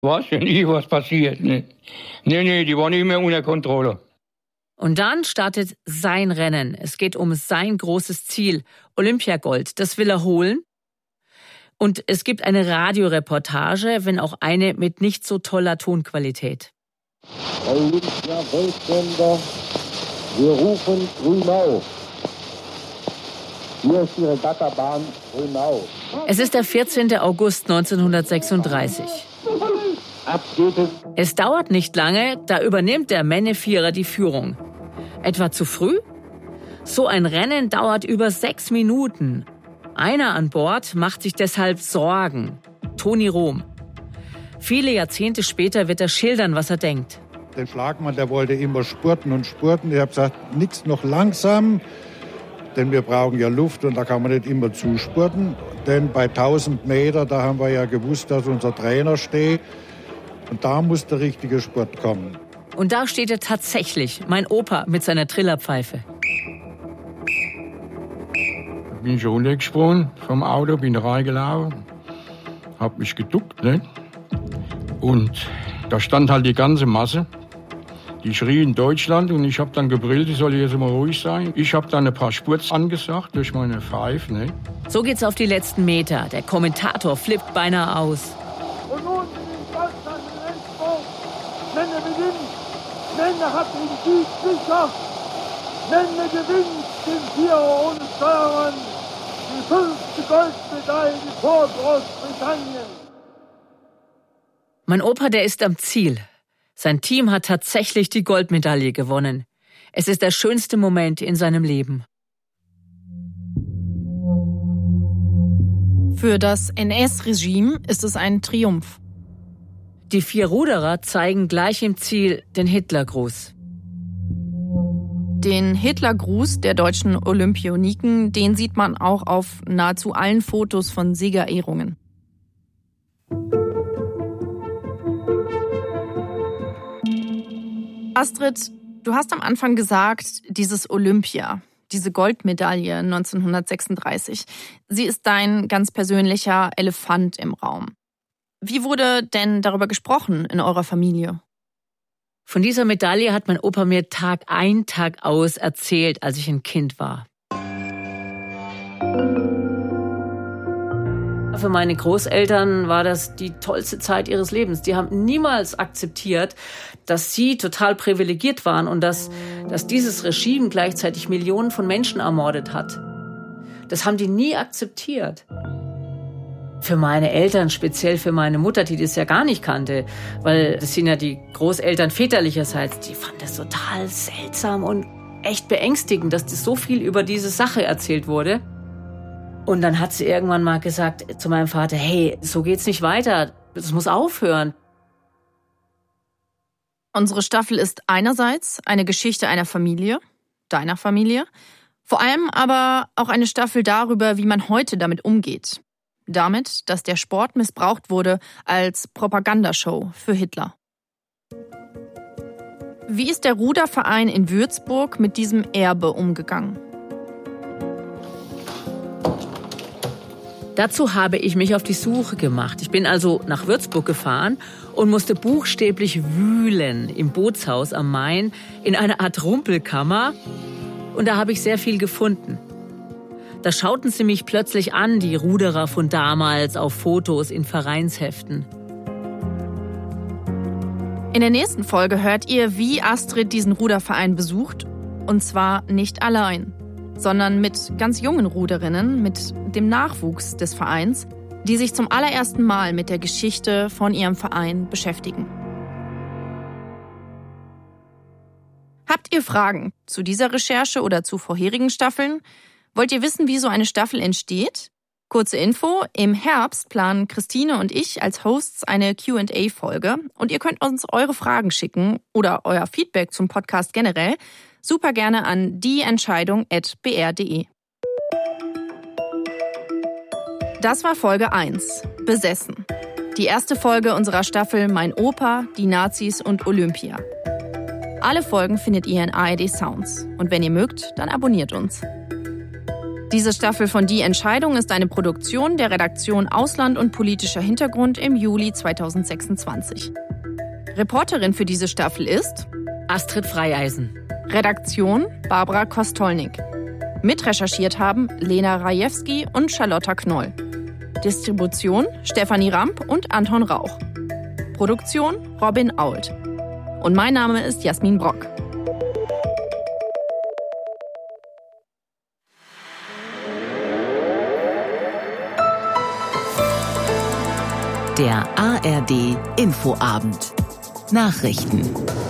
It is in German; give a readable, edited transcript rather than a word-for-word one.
Weiß ja nie, was passiert. Nee, die waren immer unter Kontrolle. Und dann startet sein Rennen. Es geht um sein großes Ziel, Olympiagold. Das will er holen. Und es gibt eine Radioreportage, wenn auch eine mit nicht so toller Tonqualität. Olympia-Weltsender, wir rufen Grünau. Hier ist die Regattabahn Grünau. Es ist der 14. August 1936. Es dauert nicht lange, da übernimmt der Männevierer die Führung. Etwa zu früh? So ein Rennen dauert über 6 Minuten. Einer an Bord macht sich deshalb Sorgen. Toni Rohm. Viele Jahrzehnte später wird er schildern, was er denkt. Der Schlagmann, der wollte immer spurten und spurten. Ich habe gesagt, nichts noch langsam, denn wir brauchen ja Luft und da kann man nicht immer zuspurten. Denn bei 1000 Meter, da haben wir ja gewusst, dass unser Trainer steht. Und da muss der richtige Spurt kommen. Und da steht er tatsächlich, mein Opa mit seiner Trillerpfeife. Ich bin schon runtergesprungen vom Auto, bin reingelaufen, hab mich geduckt, ne? Und da stand halt die ganze Masse. Die schrien Deutschland und ich habe dann gebrillt, ich soll jetzt mal ruhig sein. Ich habe dann ein paar Spurts angesagt durch meine Pfeife, ne? So geht's auf die letzten Meter. Der Kommentator flippt beinahe aus. Und nun in Deutschland im Endspurt. Menne beginnt. Menne hat den Sieg sicher. Menne gewinnt den Vierer ohne Steuermann. Die 5. Goldmedaille vor Großbritannien. Mein Opa, der ist am Ziel. Sein Team hat tatsächlich die Goldmedaille gewonnen. Es ist der schönste Moment in seinem Leben. Für das NS-Regime ist es ein Triumph. Die 4 Ruderer zeigen gleich im Ziel den Hitlergruß. Den Hitlergruß der deutschen Olympioniken, den sieht man auch auf nahezu allen Fotos von Siegerehrungen. Astrid, du hast am Anfang gesagt, dieses Olympia, diese Goldmedaille 1936, sie ist dein ganz persönlicher Elefant im Raum. Wie wurde denn darüber gesprochen in eurer Familie? Von dieser Medaille hat mein Opa mir Tag ein, Tag aus erzählt, als ich ein Kind war. Für meine Großeltern war das die tollste Zeit ihres Lebens. Die haben niemals akzeptiert, dass sie total privilegiert waren und dass dieses Regime gleichzeitig Millionen von Menschen ermordet hat. Das haben die nie akzeptiert. Für meine Eltern, speziell für meine Mutter, die das ja gar nicht kannte, weil das sind ja die Großeltern väterlicherseits, die fanden das total seltsam und echt beängstigend, dass das so viel über diese Sache erzählt wurde. Und dann hat sie irgendwann mal gesagt zu meinem Vater, hey, so geht's nicht weiter, das muss aufhören. Unsere Staffel ist einerseits eine Geschichte einer Familie, deiner Familie, vor allem aber auch eine Staffel darüber, wie man heute damit umgeht. Damit, dass der Sport missbraucht wurde als Propagandashow für Hitler. Wie ist der Ruderverein in Würzburg mit diesem Erbe umgegangen? Dazu habe ich mich auf die Suche gemacht. Ich bin also nach Würzburg gefahren und musste buchstäblich wühlen im Bootshaus am Main in einer Art Rumpelkammer. Und da habe ich sehr viel gefunden. Da schauten sie mich plötzlich an, die Ruderer von damals, auf Fotos in Vereinsheften. In der nächsten Folge hört ihr, wie Astrid diesen Ruderverein besucht. Und zwar nicht allein, sondern mit ganz jungen Ruderinnen, mit dem Nachwuchs des Vereins, die sich zum allerersten Mal mit der Geschichte von ihrem Verein beschäftigen. Habt ihr Fragen zu dieser Recherche oder zu vorherigen Staffeln? Wollt ihr wissen, wie so eine Staffel entsteht? Kurze Info, im Herbst planen Christine und ich als Hosts eine Q&A-Folge und ihr könnt uns eure Fragen schicken oder euer Feedback zum Podcast generell super gerne an dieentscheidung@br.de. Das war Folge 1, Besessen. Die erste Folge unserer Staffel Mein Opa, die Nazis und Olympia. Alle Folgen findet ihr in ARD Sounds. Und wenn ihr mögt, dann abonniert uns. Diese Staffel von Die Entscheidung ist eine Produktion der Redaktion Ausland und politischer Hintergrund im Juli 2026. Reporterin für diese Staffel ist Astrid Freieisen. Redaktion Barbara Kostolnik. Mitrecherchiert haben Lena Rajewski und Charlotta Knoll. Distribution Stefanie Ramp und Anton Rauch. Produktion Robin Ault. Und mein Name ist Jasmin Brock. Der ARD Infoabend. Nachrichten.